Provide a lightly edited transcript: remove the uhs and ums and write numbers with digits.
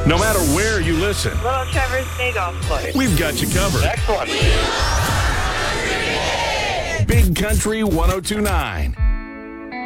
No matter where you listen, Little Trevor's Day Golf Course. we've got you covered. Excellent. Big Country 102.9.